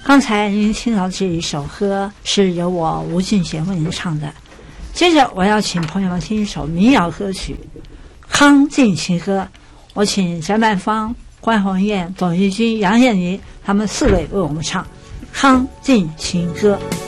刚才您听到这一首歌是由我吴俊贤为您唱的，接着我要请朋友们听一首民谣歌曲《康定情歌》，我请翟曼芳、关宏燕、董玉君、杨燕妮他们4位为我们唱《康定情歌》。